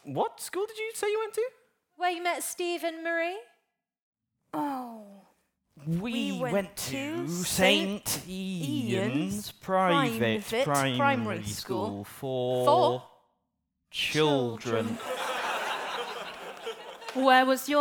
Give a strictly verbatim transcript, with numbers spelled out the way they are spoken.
What school did you say you went to? Where you met Steve and Marie? Oh. We, We went went, to to Saint Saint Ian's Ian's Private, Private Primary, Primary School School for, For children. Where was your